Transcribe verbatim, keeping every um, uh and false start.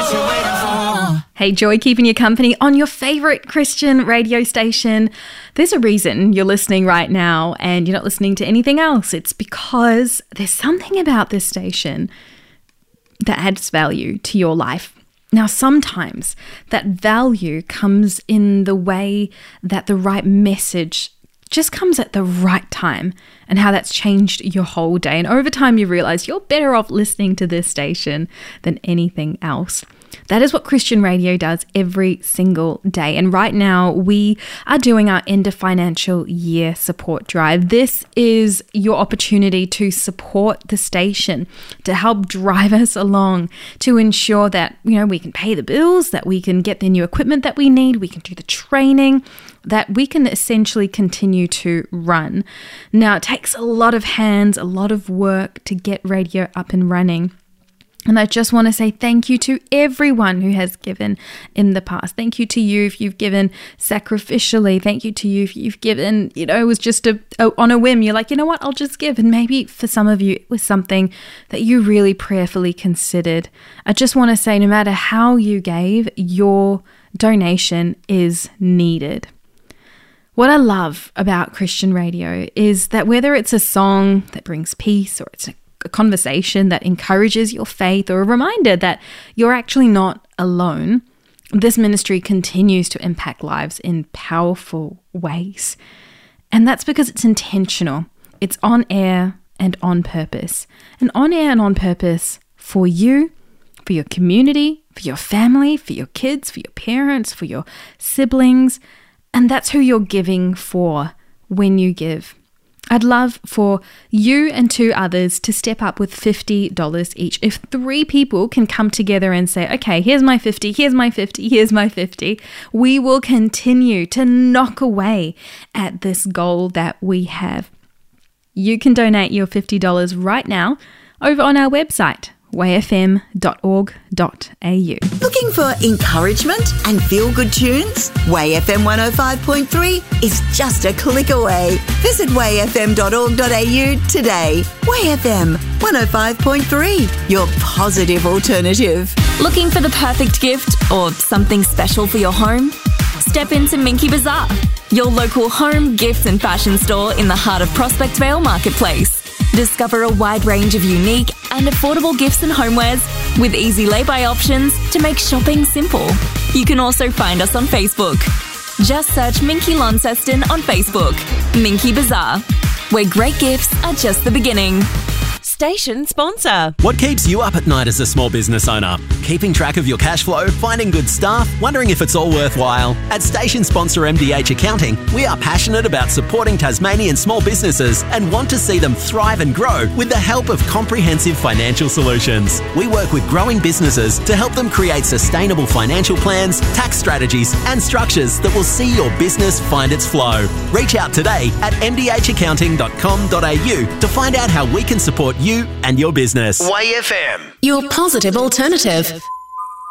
What you waiting for? Hey, Joy, keeping you company on your favourite Christian radio station. There's a reason you're listening right now and you're not listening to anything else. It's because there's something about this station that adds value to your life. Now, sometimes that value comes in the way that the right message just comes at the right time and how that's changed your whole day. And over time, you realize you're better off listening to this station than anything else. That is what Christian radio does every single day. And right now, we are doing our end of financial year support drive. This is your opportunity to support the station, to help drive us along, to ensure that, you know, we can pay the bills, that we can get the new equipment that we need, we can do the training, that we can essentially continue to run. Now, it takes a lot of hands, a lot of work to get radio up and running. And I just want to say thank you to everyone who has given in the past. Thank you to you if you've given sacrificially. Thank you to you if you've given, you know, it was just a, a on a whim. You're like, you know what, I'll just give. And maybe for some of you, it was something that you really prayerfully considered. I just want to say, no matter how you gave, your donation is needed. What I love about Christian radio is that whether it's a song that brings peace or it's a a conversation that encourages your faith or a reminder that you're actually not alone, this ministry continues to impact lives in powerful ways. And that's because it's intentional. It's on air and on purpose. And on air and on purpose for you, for your community, for your family, for your kids, for your parents, for your siblings. And that's who you're giving for when you give. I'd love for you and two others to step up with fifty dollars each. If three people can come together and say, okay, here's my fifty, here's my fifty, here's my fifty, we will continue to knock away at this goal that we have. You can donate your fifty dollars right now over on our website, way f m dot org dot a u. Looking for encouragement and feel-good tunes? Way F M one oh five point three is just a click away. Visit way f m dot org dot a u today. Way F M one oh five point three, your positive alternative. Looking for the perfect gift or something special for your home? Step into Minky Bazaar, your local home, gifts and fashion store in the heart of Prospect Vale Marketplace. Discover a wide range of unique and affordable gifts and homewares with easy lay-by options to make shopping simple. You can also find us on Facebook. Just search Minky Launceston on Facebook. Minky Bazaar, where great gifts are just the beginning. Station sponsor. What keeps you up at night as a small business owner? Keeping track of your cash flow, finding good staff, wondering if it's all worthwhile? At Station Sponsor M D H Accounting, we are passionate about supporting Tasmanian small businesses and want to see them thrive and grow with the help of comprehensive financial solutions. We work with growing businesses to help them create sustainable financial plans, tax strategies and structures that will see your business find its flow. Reach out today at m d h accounting dot com dot a u to find out how we can support you and your business. Way F M, your positive alternative.